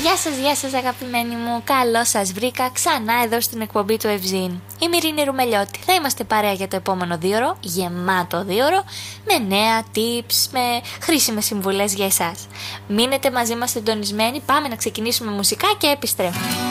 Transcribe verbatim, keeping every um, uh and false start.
Γεια σας, γεια σας αγαπημένοι μου. Καλώς σας βρήκα ξανά εδώ στην εκπομπή του Ευζήν. Είμαι η Ειρήνη Ρουμελιώτη. Θα είμαστε παρέα για το επόμενο δίωρο, γεμάτο δίωρο, με νέα tips, με χρήσιμες συμβουλές για εσάς. Μείνετε μαζί μας συντονισμένοι, πάμε να ξεκινήσουμε μουσικά και επιστρέφουμε.